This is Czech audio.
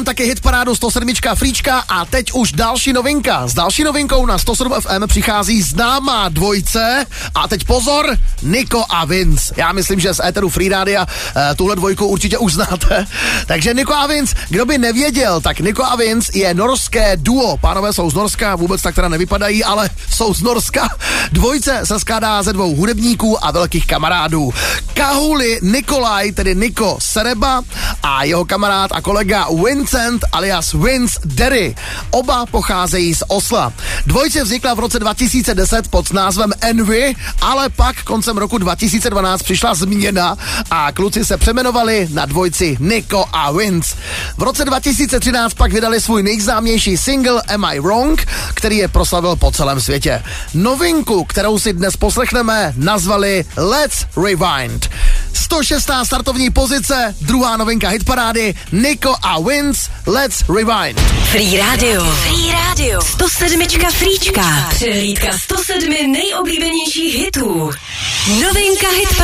Taky hitparádu 107 Fríčka a teď už další novinka. S další novinkou na 107 FM přichází známá dvojce a teď pozor, Nico a Vince. Já myslím, že z éteru Free Rádia tuhle dvojku určitě už znáte. Takže Nico a Vince, kdo by nevěděl, tak Nico a Vince je norské duo. Pánové jsou z Norska, vůbec tak teda nevypadají, ale jsou z Norska. Dvojce se skládá ze dvou hudebníků a velkých kamarádů. Kahuli Nikolaj, tedy Niko Sereba a jeho kamarád a kolega Vincent alias Vince Derry. Oba pocházejí z Osla. Dvojce vznikla v roce 2010 pod názvem Envy, ale pak koncem roku 2012 přišla změna a kluci se přemenovali na dvojci Nico a Vince. V roce 2013 pak vydali svůj nejznámější single Am I Wrong, který je proslavil po celém světě. Novinku, kterou si dnes poslechneme, nazvali Let's Rewind. 106. startovní pozice, druhá novinka hitparády, Nico a Vince, Let's Rewind. Free Radio. Free Radio. 107 Fríčka. Přehlídka 107 nejoblíbenějších hitů. Novinka hitparády.